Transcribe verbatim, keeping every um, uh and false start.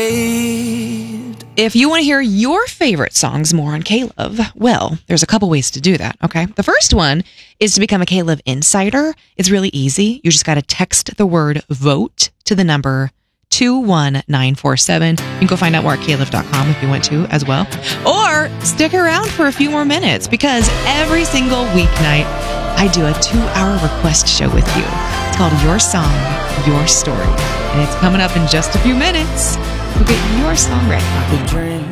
saved. If you want to hear your favorite songs more on K-Love, well, there's a couple ways to do that, okay? The first one is to become a K-Love Insider. It's really easy. You just got to text the word VOTE to the number two one nine four seven. You can go find out more at K Love dot com if you want to as well. Or stick around for a few more minutes, because every single weeknight, I do a two-hour request show with you. It's called Your Song, Your Story. And it's coming up in just a few minutes. We'll get your song ready. The dream